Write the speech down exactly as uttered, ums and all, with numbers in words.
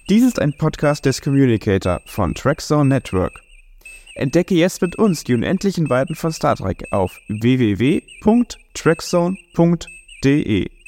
Dies ist ein Podcast des Communicator von Trackzone Network. Entdecke jetzt mit uns die unendlichen Weiten von Star Trek auf w w w punkt trackzone punkt d e.